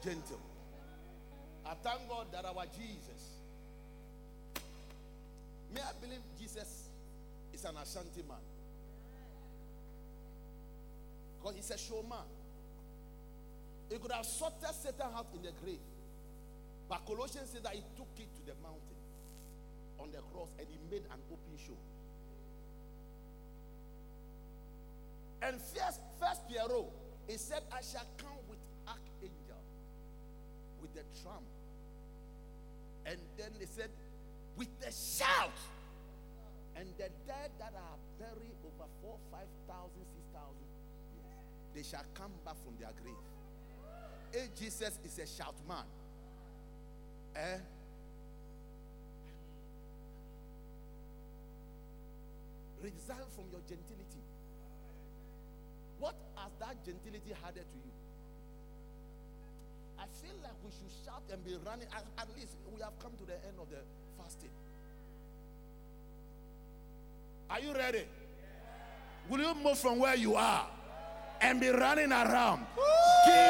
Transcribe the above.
gentle. I thank God that our Jesus, may I believe Jesus is an Ashanti man, because he's a showman. He could have sorted Satan out in the grave, but Colossians says that he took it to the mountain on the cross and he made an open show. And first Pierrot, he said, I shall come with archangel, with the trump. And then they said, with the shout. And the dead that are buried over 4,000, 5,000, 6,000 years, they shall come back from their grave. Hey, Jesus is a shout man. Resign from your gentility. What has that gentility added to you? I feel like we should shout and be running. At least we have come to the end of the fasting. Are you ready? Will you move from where you are and be running around? Woo!